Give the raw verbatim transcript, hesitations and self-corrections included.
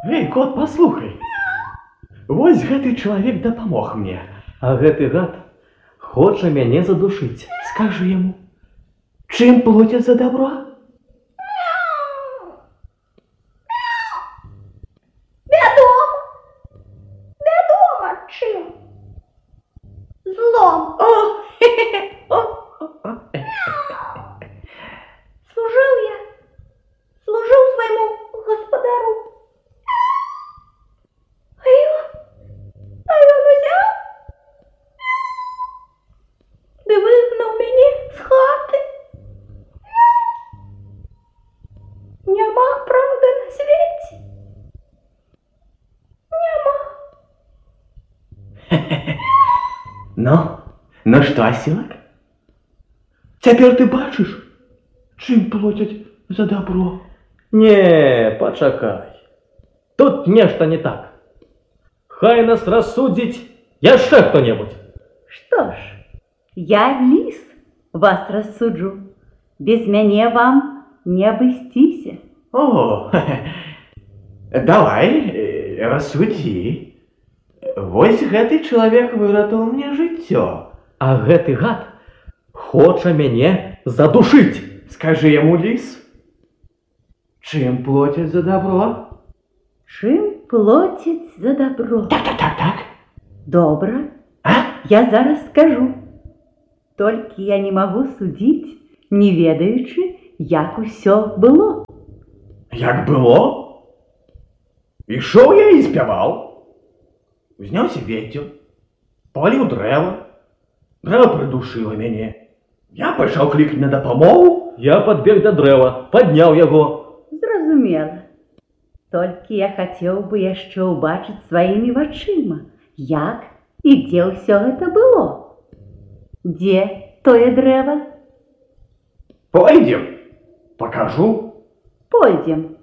Эй, кот, послухай. Вось гэты чалавек дапамог мне. А гэты гад хоча мяне задушыць. Скажы яму, чым плоцяць за добро? Вядома. Вядома, чым? Злом. О, Служыў я. Служыў свайму гаспадару. А ён, а ён узяў ды выгнаў мяне з хаты. Няма праўды на свеце. Няма. Ну, ну што, асілак? Цяпер ты бачыш, чым плоцяць за добро? Не, пачакай. Тут нешта не так. Хай нас рассудзіць яшчэ хто-небудзь. Что ж, я лис вас рассуджу. Без мяне вам не абысціся. О, давай, э, рассудзі. Вось гэты чалавек выратаваў мне жыццё. А гэты гад хоча мяне задушыць. Скажы яму, ліс, чым плоцяць за добро? Чым плоцяць за добро? Так, так, так, так. Добра, А? я зараз скажу. Толькі я не магу судзіць, не ведаючы, як усё было. Як было? Ішоў я і спяваў. Узняўся вецер, паліў дрэва. Дрэва прыдушыла мяне. Я пайшоў клікаць на дапамогу. Я падбег да дрэва, падняў яго. Зразумела. Толькі я хацеў бы яшчэ ўбачыць сваімі вачыма, як і дзе ўсё гэта было. Дзе тое дрэва? Пойдзем, пакажу. Пойдзем.